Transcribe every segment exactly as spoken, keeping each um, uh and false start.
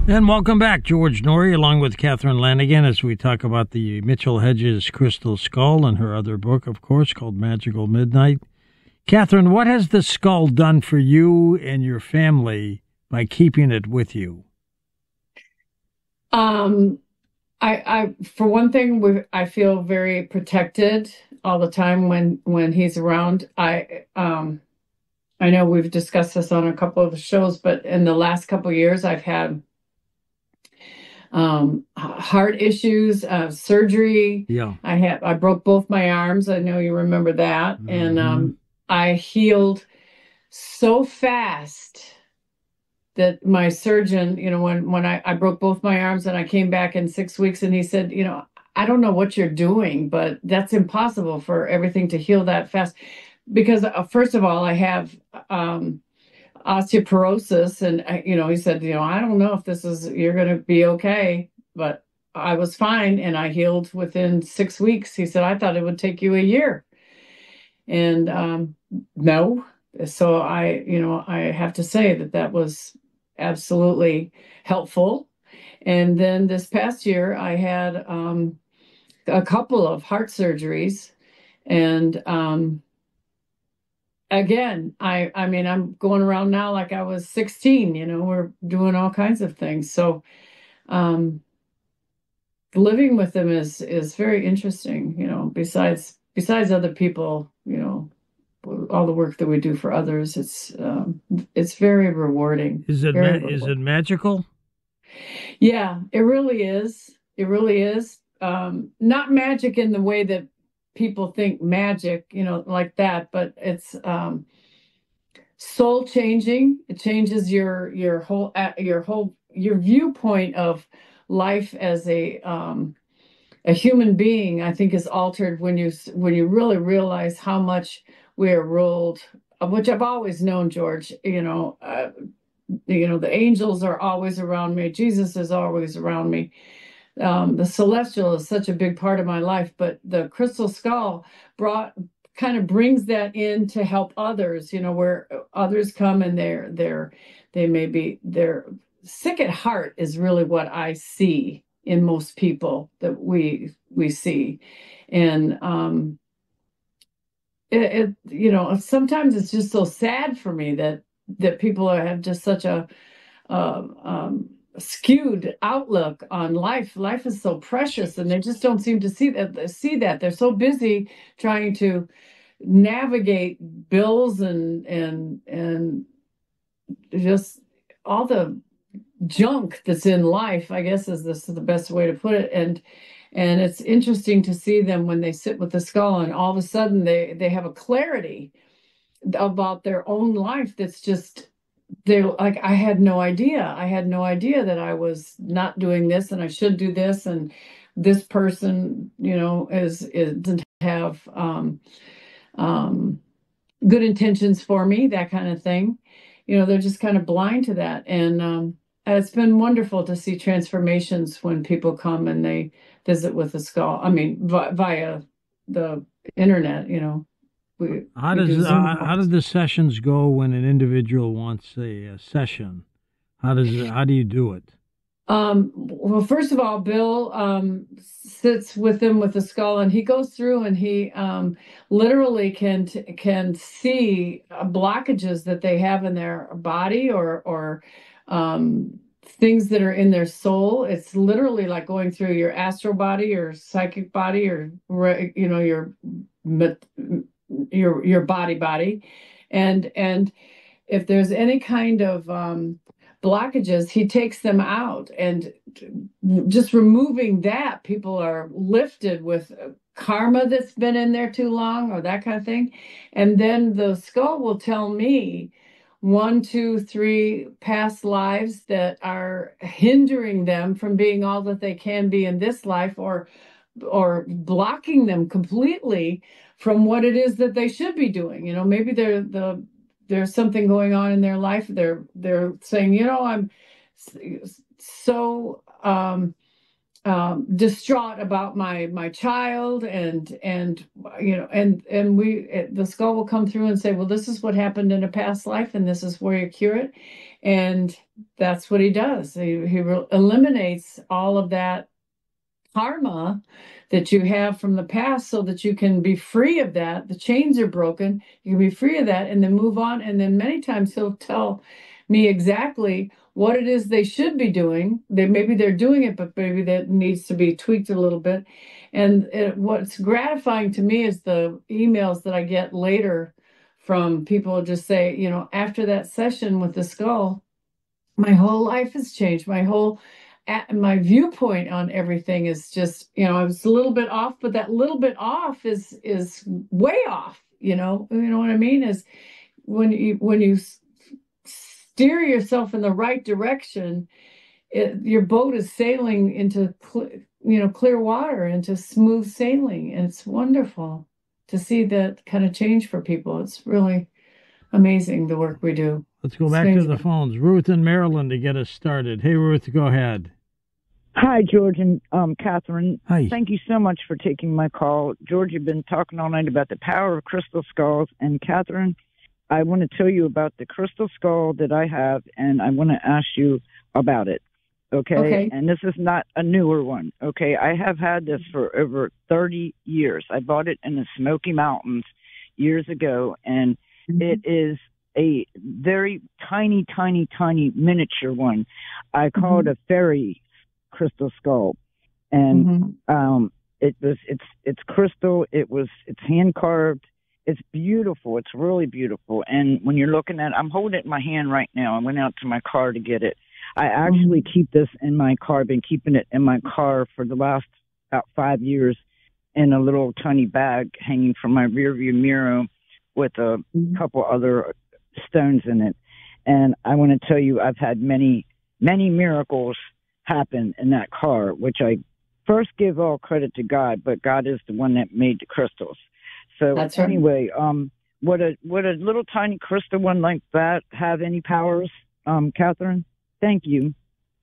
And welcome back, George Noory, along with Catherine Lanigan, as we talk about the Mitchell Hedges Crystal Skull and her other book, of course, called Magical Midnight. Catherine, what has the skull done for you and your family by keeping it with you? Um, I, I, for one thing, we, I feel very protected all the time when when he's around. I, um, I know we've discussed this on a couple of the shows, but in the last couple of years, I've had um, heart issues, uh, surgery. Yeah. I had I broke both my arms. I know you remember that, and Mm-hmm. um, I healed so fast that my surgeon, you know, when when I, I broke both my arms and I came back in six weeks, and he said, you know, I don't know what you're doing, but that's impossible for everything to heal that fast. Because uh, first of all, I have um, osteoporosis, and I, you know, he said, you know, I don't know if this is you're going to be okay, but I was fine, and I healed within six weeks. He said, I thought it would take you a year, and um, no. So I, you know, I have to say that that was absolutely helpful. And then this past year, I had um, a couple of heart surgeries, and um, again, I, I mean, I'm going around now like I was sixteen. You know, we're doing all kinds of things. So um, living with them is is very interesting. You know, besides besides other people, you know, all the work that we do for others, it's um, it's very rewarding. Is it Very ma- is it rewarding. magical? Yeah, it really is. It really is. Um, not magic in the way that people think magic, you know, like that, but it's um, soul changing. It changes your your whole uh, your whole your viewpoint of life as a um, a human being. I think is altered when you when you really realize how much we are ruled, of which I've always known, George. You know, uh, you know, the angels are always around me. Jesus is always around me. Um, the celestial is such a big part of my life, but the crystal skull brought kind of brings that in to help others, you know, where others come and they're they're they may be they're sick at heart is really what I see in most people that we we see. And um it, it you know, sometimes it's just so sad for me that that people are, have just such a uh, um, skewed outlook on life. Life is so precious, and they just don't seem to see that. See that they're so busy trying to navigate bills and and and just all the junk that's in life. I guess is this is the best way to put it. And and it's interesting to see them when they sit with the skull, and all of a sudden they they have a clarity about their own life that's just they like I had no idea. I had no idea that I was not doing this and I should do this, and this person, you know, is, is doesn't have um, um, good intentions for me, that kind of thing. You know, they're just kind of blind to that, and um, it's been wonderful to see transformations when people come and they visit with the skull. I mean, vi- via the internet. You know, we How we does do Zoom uh, how do calls. the sessions go when an individual wants a, a session? How does it, how do you do it? Um, well, first of all, Bill um, sits with them with the skull, and he goes through and he um, literally can can see uh, blockages that they have in their body or or um, things that are in their soul. It's literally like going through your astral body or psychic body or you know your your your body body, and and if there's any kind of um, blockages, he takes them out. And just removing that, people are lifted with karma that's been in there too long or that kind of thing. And then the skull will tell me one, two, three past lives that are hindering them from being all that they can be in this life, or or blocking them completely from what it is that they should be doing. You know, maybe they're the there's something going on in their life. They're they're saying, you know, I'm so um, um, distraught about my my child, and and you know, and and we it, the skull will come through and say, well, this is what happened in a past life, and this is where you cure it, and that's what he does. He he re- eliminates all of that karma that you have from the past, so that you can be free of that. The chains are broken. You can be free of that and then move on. And then many times he'll tell me exactly what it is they should be doing. They maybe they're doing it, but maybe that needs to be tweaked a little bit. And it, what's gratifying to me is the emails that I get later from people just say, you know, after that session with the skull, my whole life has changed. My whole at my viewpoint on everything is just, you know, I was a little bit off, but that little bit off is is way off, you know. You know what I mean? Is when you when you steer yourself in the right direction, it, your boat is sailing into cl- you know, clear water, into smooth sailing, and it's wonderful to see that kind of change for people. It's really amazing, the work we do. Let's go It's back to amazing. the phones. Ruth in Maryland to get us started. Hey, Ruth, go ahead. Hi, George and um, Catherine. Hi. Thank you so much for taking my call. George, you've been talking all night about the power of crystal skulls. And Catherine, I want to tell you about the crystal skull that I have, and I want to ask you about it. Okay? Okay. And this is not a newer one. Okay? I have had this for over thirty years. I bought it in the Smoky Mountains years ago, and mm-hmm. it is a very tiny, tiny, tiny miniature one. I call mm-hmm. it a fairy crystal skull, and mm-hmm. um, it was it's it's crystal. It was it's hand carved. It's beautiful. It's really beautiful. And when you're looking at it, I'm holding it in my hand right now. I went out to my car to get it. I actually mm-hmm. keep this in my car. I've been keeping it in my car for the last about five years in a little tiny bag hanging from my rearview mirror with a mm-hmm. couple other stones in it. And I want to tell you, I've had many, many miracles happen in that car, which I first give all credit to God, but God is the one that made the crystals. So That's right. anyway, um, would a would a little tiny crystal one like that have any powers, um, Catherine? Thank you.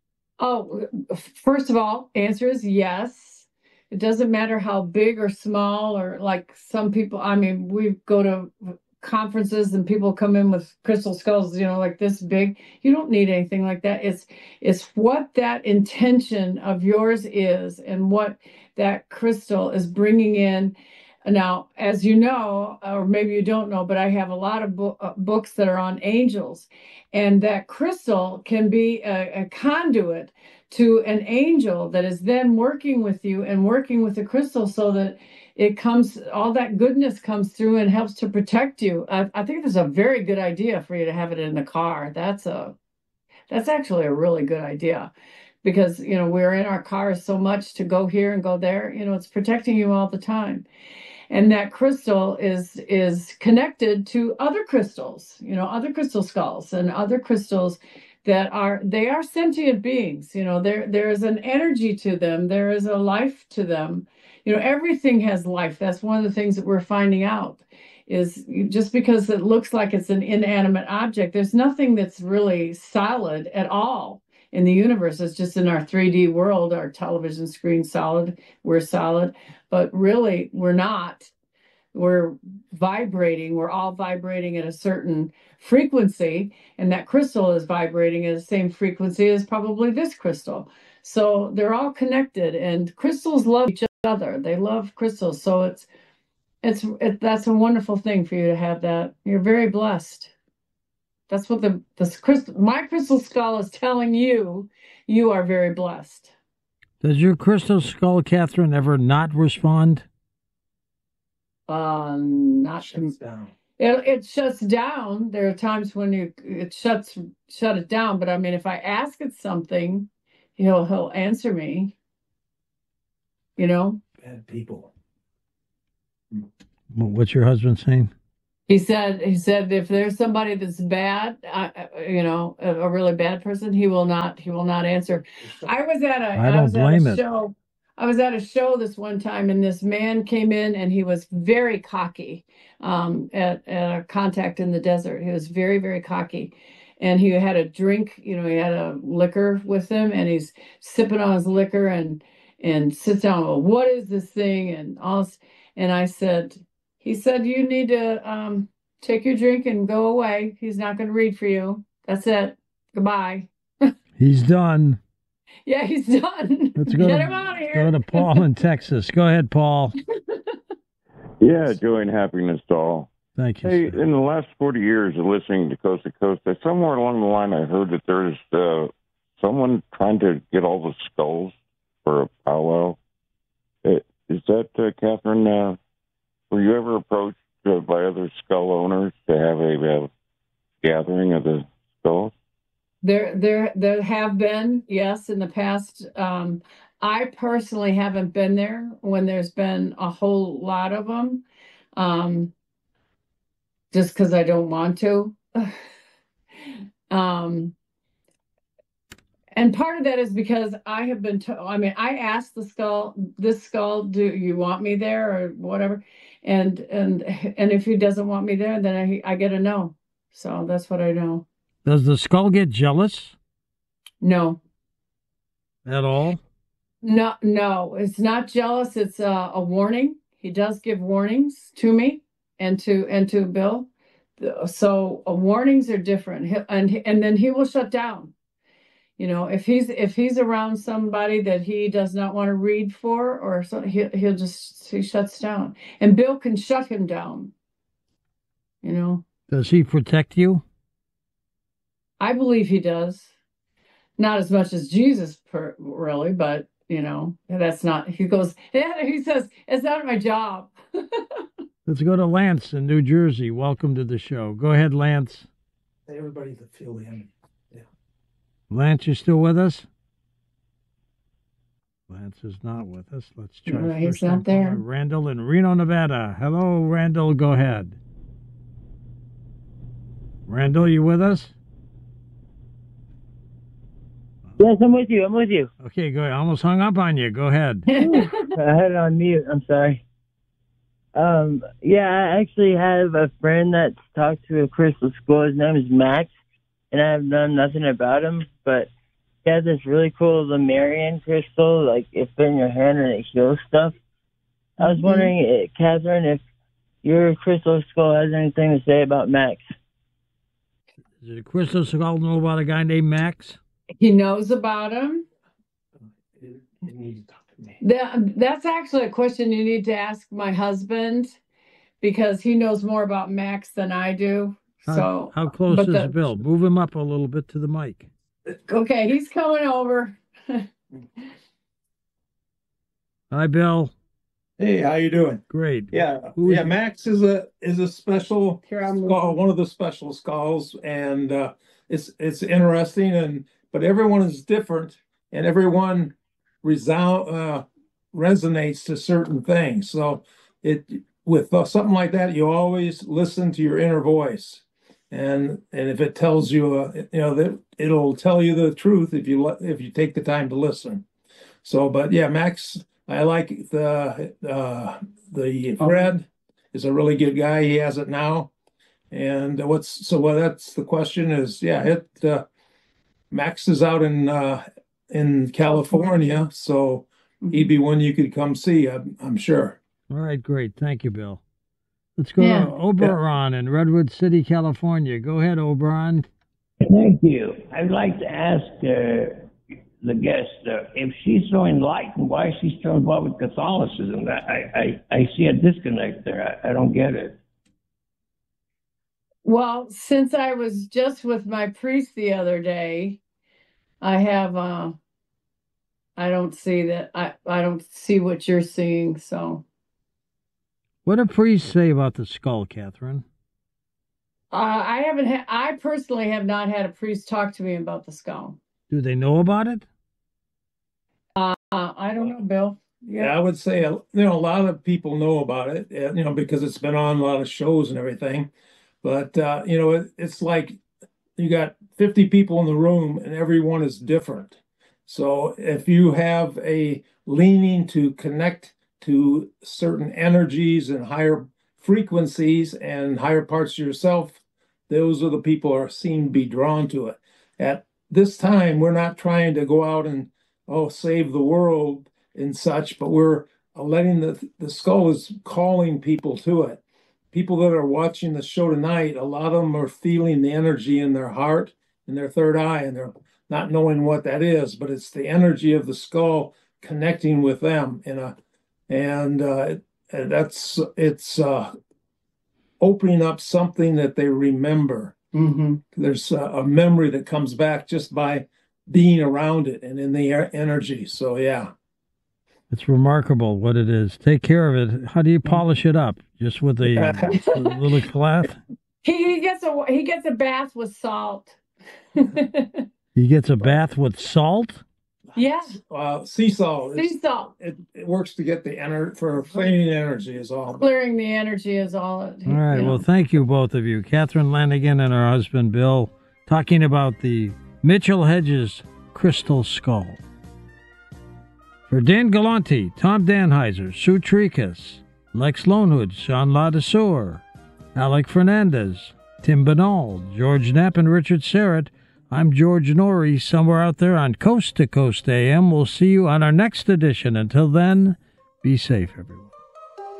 Oh, first of all, answer is yes. It doesn't matter how big or small, or like some people, I mean, we go to conferences and people come in with crystal skulls, you know, like this big. You don't need anything like that. It's it's what that intention of yours is, and what that crystal is bringing in. Now, as you know, or maybe you don't know, but I have a lot of bo- uh, books that are on angels, and that crystal can be a, a conduit to an angel that is then working with you and working with the crystal, so that it comes, all that goodness comes through and helps to protect you. I, I think it's a very good idea for you to have it in the car. That's a, that's actually a really good idea, because, you know, we're in our cars so much to go here and go there. You know, it's protecting you all the time. And that crystal is is connected to other crystals, you know, other crystal skulls and other crystals that are, they are sentient beings. You know, there there is an energy to them. There is a life to them. You know, everything has life. That's one of the things that we're finding out, is just because it looks like it's an inanimate object, there's nothing that's really solid at all in the universe. It's just in our three D world, our television screen solid, we're solid, but really we're not. We're vibrating. We're all vibrating at a certain frequency, and that crystal is vibrating at the same frequency as probably this crystal. So they're all connected, and crystals love each other. They love crystals. So it's it's it, that's a wonderful thing for you to have that. You're very blessed. That's what the this crystal, my crystal skull is telling you. You are very blessed. Does your crystal skull, Catherine, ever not respond? Uh, not It shuts down. It, it shuts down. There are times when you it shuts shut it down. But I mean, if I ask it something, he'll he'll answer me. You know. Bad people. What's your husband saying? He said, he said, if there's somebody that's bad, uh, you know, a, a really bad person, he will not, he will not answer. I was at a, I I don't was at blame a it. show. I was at a show this one time, and this man came in, and he was very cocky, um, at, at a contact in the desert. He was very, very cocky. And he had a drink, you know, he had a liquor with him, and he's sipping on his liquor, and and sits down. Well, what is this thing? And all this, and I said, he said, you need to um, take your drink and go away. He's not going to read for you. That's it. Goodbye. He's done. Yeah, he's done. Let's go Get to, him out of here. go to Paul in Texas. Go ahead, Paul. Yeah, joy and happiness to all. Thank you. Hey, sir. in the last forty years of listening to Coast to Coast, uh, somewhere along the line I heard that there's uh, someone trying to get all the skulls for a powwow. Uh, Is that, uh, Catherine, uh, were you ever approached uh, by other skull owners to have a uh, gathering of the skulls? There, there, there have been, yes, in the past. Um, I personally haven't been there when there's been a whole lot of them, um, just because I don't want to. um, and part of that is because I have been. To- I mean, I asked the skull, this skull, do you want me there or whatever? And and and if he doesn't want me there, then I I get a no. So that's what I know. Does the skull get jealous No. at all? No, no, it's not jealous. It's uh, a warning. He does give warnings to me and to and to Bill. So uh, warnings are different, he, and and then he will shut down. You know, if he's if he's around somebody that he does not want to read for, or so, he he'll just he shuts down. And Bill can shut him down. You know, Does he protect you? I believe he does. Not as much as Jesus, per, really, but you know, that's not. He goes. Yeah, he says it's not my job. Let's go to Lance in New Jersey. Welcome to the show. Go ahead, Lance. Hey, everybody that feel in. Yeah. Lance, you still with us? Lance is not with us. Let's try. No, he's first time not there. caller, Randall in Reno, Nevada. Hello, Randall. Go ahead. Randall, you with us? Yes, I'm with you. I'm with you. Okay, go ahead. I almost hung up on you. Go ahead. I had it on mute. I'm sorry. Um, yeah, I actually have a friend that's talked to a crystal skull. His name is Max, and I have known nothing about him, but he has this really cool Lemurian crystal, like it's in your hand and it heals stuff. I was Mhm. wondering, eh, Catherine, if your crystal skull has anything to say about Max. Does Crystal Skull know about a guy named Max? He knows about him. You you need to talk to me. That that's actually a question you need to ask my husband because he knows more about Max than I do. How, So how close but is the- Bill? Move him up a little bit to the mic. okay, he's coming over. Hi, Bill. Hey, how you doing? Great. Yeah, Who is yeah. it? Max is a is a special Here, I'm skull, one of the special skulls, and uh, it's it's interesting. And but everyone is different, and everyone resound uh, resonates to certain things. So it with uh, something like that, you always listen to your inner voice, and and if it tells you, uh, you know, that it'll tell you the truth if you let if you take the time to listen. So, but yeah, Max. I like the uh, the Fred is a really good guy. He has it now, and what's so well. That's the question. Is yeah, it uh, Max is out in uh, in California, so he'd be one you could come see. I'm, I'm sure. All right, great. Thank you, Bill. Let's go Yeah. to Oberon in Redwood City, California. Go ahead, Oberon. Thank you. I'd like to ask uh, the guest uh, if she's so enlightened, why is she still involved with Catholicism? I, I, I see a disconnect there. I, I don't get it. Well, since I was just with my priest the other day, I have uh I don't see that I, I don't see what you're seeing, so What do priests say about the skull, Catherine? uh, I haven't had I personally have not had a priest talk to me about the skull. Do they know about it? Uh, I don't know, Bill. Yeah, I would say uh, you know a lot of people know about it, uh, you know, because it's been on a lot of shows and everything. But uh, you know, it, it's like you got fifty people in the room, and everyone is different. So if you have a leaning to connect to certain energies and higher frequencies and higher parts of yourself, those are the people who are seen to be drawn to it. At this time, we're not trying to go out and oh save the world. and such, but we're uh, letting the the skull is calling people to it. People that are watching the show tonight, a lot of them are feeling the energy in their heart, in their third eye, and they're not knowing what that is, but it's the energy of the skull connecting with them in a, and uh, that's it's uh, opening up something that they remember. Mm-hmm. There's a, a memory that comes back just by being around it and in the air, energy. So yeah, it's remarkable what it is. Take care of it. How do you polish it up? Just with a, a little cloth? He, he gets a he gets a bath with salt. He gets a bath with salt? Yeah. Uh, sea salt. is- Sea salt. It, it works to get the ener for cleaning energy is all. Clearing the energy is all it. All right. you know. Well, thank you, both of you. Catherine Lanigan and her husband, Bill, talking about the Mitchell Hedges Crystal Skull. For Dan Galante, Tom Danheiser, Sue Trikas, Lex Lonehood, Sean Ladesseur, Alec Fernandez, Tim Banal, George Knapp, and Richard Serrett, I'm George Norrie, somewhere out there on Coast to Coast A M. We'll see you on our next edition. Until then, be safe, everyone.